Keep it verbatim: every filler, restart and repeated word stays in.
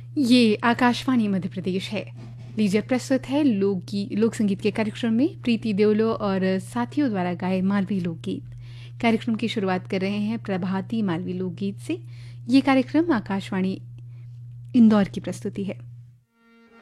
ये आकाशवाणी मध्य प्रदेश है। लीजिए प्रस्तुत है लोकगीत लोक संगीत के कार्यक्रम में प्रीति देवलो और साथियों द्वारा गाए मालवी लोकगीत। कार्यक्रम की शुरुआत कर रहे हैं प्रभाती मालवी लोकगीत से। ये कार्यक्रम आकाशवाणी इंदौर की प्रस्तुति है।